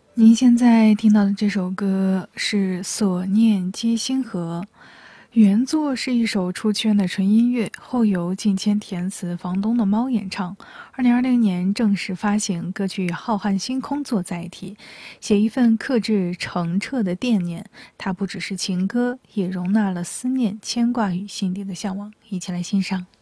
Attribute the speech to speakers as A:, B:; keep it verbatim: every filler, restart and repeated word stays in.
A: 您现在听到的这首歌是《所念皆星河》，原作是一首出圈的纯音乐，后由近千填词，房东的猫演唱。二零二零年正式发行，歌曲与浩瀚星空做载体，写一份克制澄澈的惦念。它不只是情歌，也容纳了思念、牵挂与心底的向往。一起来欣赏。